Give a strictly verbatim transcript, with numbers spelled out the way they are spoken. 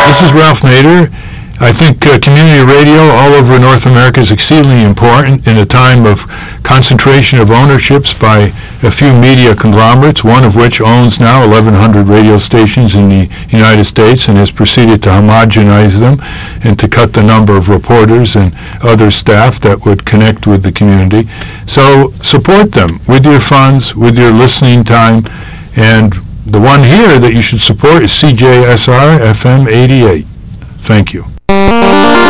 This is Ralph Nader. I think uh, community radio all over North America is exceedingly important in a time of concentration of ownerships by a few media conglomerates, one of which owns now eleven hundred radio stations in the United States and has proceeded to homogenize them and to cut the number of reporters and other staff that would connect with the community. So support them with your funds, with your listening time, and the one here that you should support is C J S R F M eighty-eight. Thank you.